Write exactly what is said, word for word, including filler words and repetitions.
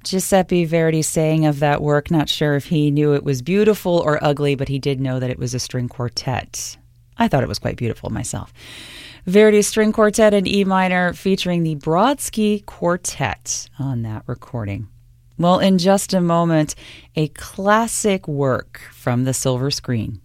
Giuseppe Verdi saying of that work, not sure if he knew it was beautiful or ugly, but he did know that it was a string quartet. I thought it was quite beautiful myself. Verdi's string quartet in E minor featuring the Brodsky Quartet on that recording. Well, in just a moment, a classic work from the silver screen.